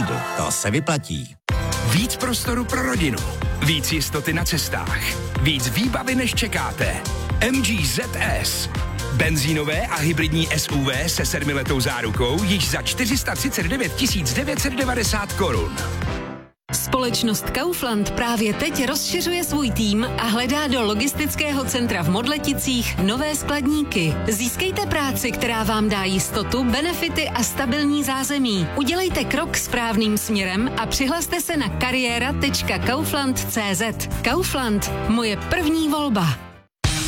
Lidl, to se vyplatí. Víc prostoru pro rodinu, víc jistoty na cestách, víc výbavy než čekáte. MG ZS. Benzínové a hybridní SUV se 7letou zárukou již za 439 990 korun. Společnost Kaufland právě teď rozšiřuje svůj tým a hledá do logistického centra v Modleticích nové skladníky. Získejte práci, která vám dá jistotu, benefity a stabilní zázemí. Udělejte krok správným směrem a přihlaste se na kariéra.kaufland.cz. Kaufland, moje první volba.